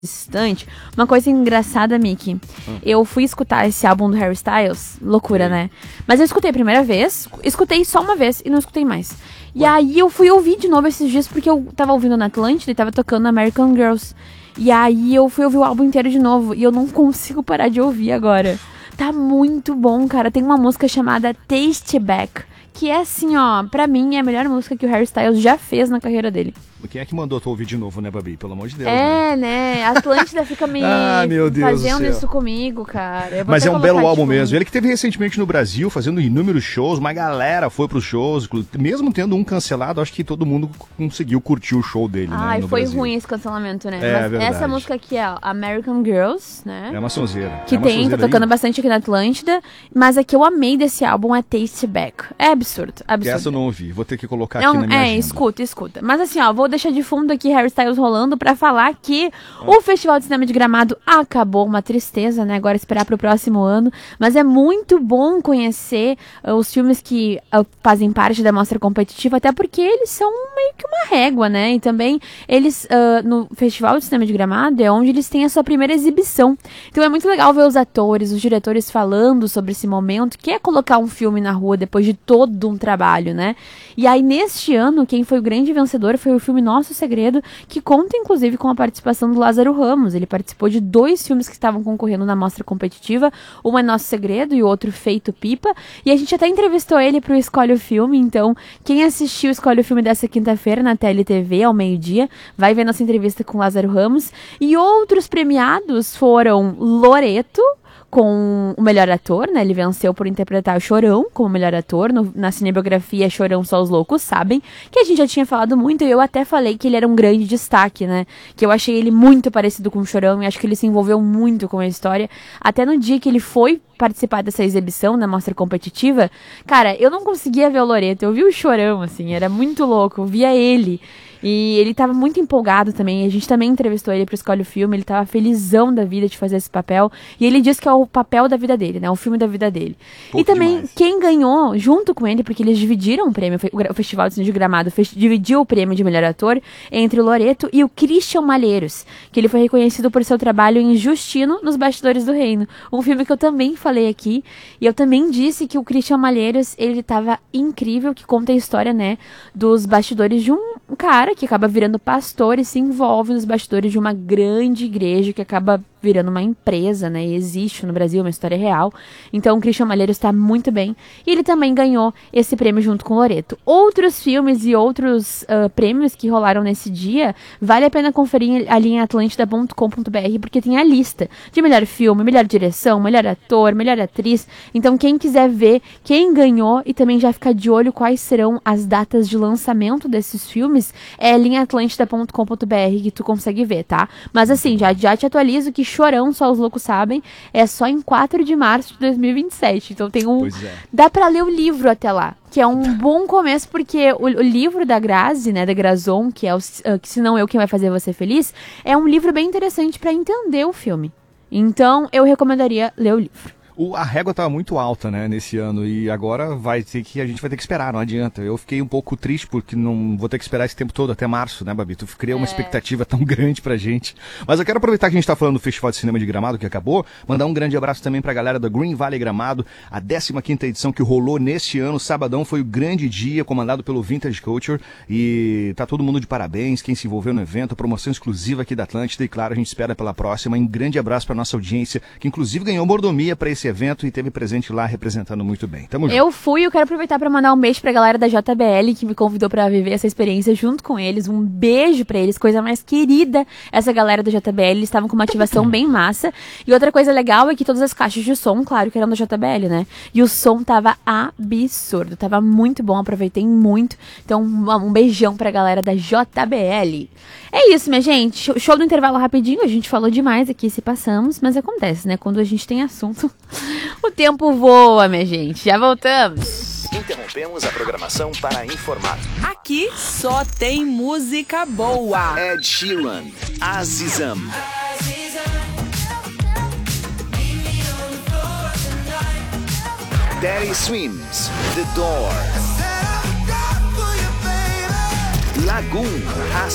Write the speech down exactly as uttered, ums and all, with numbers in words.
distante. Uma coisa engraçada, Mickey, hum. eu fui escutar esse álbum do Harry Styles, loucura, Sim. né? Mas eu escutei a primeira vez, escutei só uma vez e não escutei mais. E Ué? aí eu fui ouvir de novo esses dias, porque eu tava ouvindo na Atlântida e tava tocando American Girls. E aí eu fui ouvir o álbum inteiro de novo e eu não consigo parar de ouvir agora. Tá muito bom, cara. Tem uma música chamada Taste Back, que é assim, ó, pra mim é a melhor música que o Harry Styles já fez na carreira dele. Quem é que mandou tu ouvir de novo, né, Babi? Pelo amor de Deus, É, né? né? A Atlântida fica me ah, meu Deus fazendo isso comigo, cara. Mas é um belo álbum mesmo. Ele que teve recentemente no Brasil, fazendo inúmeros shows, uma galera foi pros shows, mesmo tendo um cancelado, acho que todo mundo conseguiu curtir o show dele, Ai, né, no foi Brasil. ruim esse cancelamento, né? É, Mas verdade. Essa música aqui é American Girls, né? É uma sonzeira. Que é uma tem, sonzeira tá tocando aí. bastante aqui na Atlântida, mas a que eu amei desse álbum é Taste Back. É absurdo, absurdo. Essa eu não ouvi, vou ter que colocar não, aqui na minha É, agenda. escuta, escuta. Mas assim, ó, vou deixar de fundo aqui Harry Styles rolando pra falar que ah. o Festival de Cinema de Gramado acabou, uma tristeza, né? Agora esperar pro próximo ano. Mas é muito bom conhecer uh, os filmes que uh, fazem parte da mostra competitiva, até porque eles são meio que uma régua, né? E também eles, uh, no Festival de Cinema de Gramado, é onde eles têm a sua primeira exibição. Então é muito legal ver os atores, os diretores falando sobre esse momento, que é colocar um filme na rua depois de todo um trabalho, né? E aí, neste ano, quem foi o grande vencedor foi o filme Nosso Segredo, que conta, inclusive, com a participação do Lázaro Ramos. Ele participou de dois filmes que estavam concorrendo na mostra competitiva. Um é Nosso Segredo e o outro Feito Pipa. E a gente até entrevistou ele pro Escolhe o Filme. Então, quem assistiu Escolhe o Filme dessa quinta-feira na T L T V, ao meio-dia, vai ver nossa entrevista com o Lázaro Ramos. E outros premiados foram Loreto, com o melhor ator, né? Ele venceu por interpretar o Chorão como melhor ator. No, na cinebiografia Chorão Só os Loucos Sabem, que a gente já tinha falado muito, e eu até falei que ele era um grande destaque, né? Que eu achei ele muito parecido com o Chorão, e acho que ele se envolveu muito com a história. Até no dia que ele foi participar dessa exibição na mostra competitiva, cara, eu não conseguia ver o Loreto, eu vi o Chorão, assim, era muito louco, eu via ele. E ele tava muito empolgado também. A gente também entrevistou ele pro Escolhe o Filme. Ele tava felizão da vida de fazer esse papel. E ele disse que é o papel da vida dele, né? O filme da vida dele. Pô, e também, demais. Quem ganhou junto com ele, porque eles dividiram o prêmio, o Festival de Cinema de Gramado dividiu o prêmio de melhor ator entre o Loreto e o Christian Malheiros, que ele foi reconhecido por seu trabalho em Justino nos Bastidores do Reino. Um filme que eu também falei aqui. E eu também disse que o Christian Malheiros, ele tava incrível, que conta a história, né? Dos bastidores de um cara que acaba virando pastor e se envolve nos bastidores de uma grande igreja que acaba virando uma empresa, né? E existe no Brasil, uma história real. Então o Christian Malheiros está muito bem. E ele também ganhou esse prêmio junto com o Loreto. Outros filmes e outros uh, prêmios que rolaram nesse dia, vale a pena conferir ali em atlântida ponto com ponto b r, porque tem a lista de melhor filme, melhor direção, melhor ator, melhor atriz. Então quem quiser ver quem ganhou e também já ficar de olho quais serão as datas de lançamento desses filmes, é ali em atlântida ponto com ponto b r que tu consegue ver, tá? Mas assim, já, já te atualizo que Chorão, Só os Loucos Sabem, é só em quatro de março de dois mil e vinte e sete. Então tem um... Pois é. Dá pra ler o livro até lá, que é um bom começo, porque o, o livro da Grazi, né, da Grazon, que é o uh, que Se Não Eu Quem Vai Fazer Você Feliz, é um livro bem interessante pra entender o filme. Então, eu recomendaria ler o livro. O, a régua estava muito alta, né, nesse ano, e agora vai ter que, a gente vai ter que esperar, não adianta. Eu fiquei um pouco triste porque não vou ter que esperar esse tempo todo, até março, né, Babi? Tu criou uma é. expectativa tão grande pra gente. Mas eu quero aproveitar que a gente tá falando do Festival de Cinema de Gramado, que acabou, mandar um grande abraço também pra galera da Green Valley Gramado, a décima quinta edição que rolou neste ano, sabadão, foi o grande dia, comandado pelo Vintage Culture, e tá todo mundo de parabéns, quem se envolveu no evento, promoção exclusiva aqui da Atlântida, e claro, a gente espera pela próxima. Um grande abraço pra nossa audiência, que inclusive ganhou mordomia pra esse evento e teve presente lá representando muito bem. Tamo junto. Eu fui e eu quero aproveitar para mandar um beijo pra galera da J B L que me convidou para viver essa experiência junto com eles. Um beijo pra eles, coisa mais querida essa galera da J B L. Eles estavam com uma ativação bem massa. E outra coisa legal é que todas as caixas de som, claro que eram da J B L, né? E o som tava absurdo, tava muito bom, aproveitei muito. Então um, um beijão pra galera da J B L. É isso, minha gente. Show do intervalo rapidinho, a gente falou demais aqui, se passamos, mas acontece, né? Quando a gente tem assunto, o tempo voa, minha gente. Já voltamos. Interrompemos a programação para informar. Aqui só tem música boa. Ed Sheeran, Azizam. Daddy Swims, The Door. Lagoon,